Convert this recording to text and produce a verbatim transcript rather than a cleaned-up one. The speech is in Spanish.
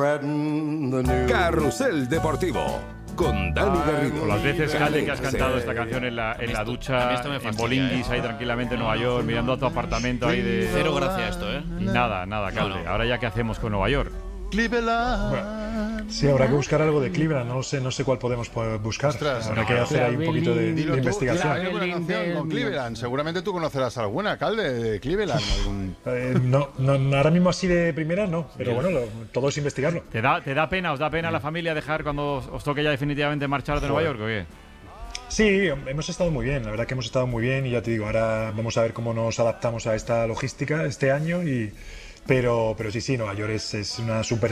Carrusel Deportivo con Dani Garrido. Las veces, Calde, que has cantado esta canción en la, en la ducha, en Bolinguis, ahí tranquilamente en Nueva York, mirando a tu apartamento ahí de... Cero gracia esto, ¿eh? Y nada, nada, Calde. No, no. Ahora ya, ¿qué hacemos con Nueva York? Bueno, sí, habrá que buscar algo de Cleveland. No sé, no sé cuál podemos buscar. Ostras, habrá no, que hacer ahí un poquito de, Dilo de tú, investigación. Hay alguna canción con Cleveland. Seguramente tú conocerás alguna, Calde, de Cleveland. Algún... Eh, no, no, ahora mismo así de primera no, pero bueno, lo, todo es investigarlo. ¿Te da, ¿Te da pena, os da pena a la familia dejar cuando os, os toque ya definitivamente marchar de Nueva York o qué? Sí, hemos estado muy bien, la verdad que hemos estado muy bien y ya te digo, ahora vamos a ver cómo nos adaptamos a esta logística este año y pero, pero sí, sí, Nueva York es, es una super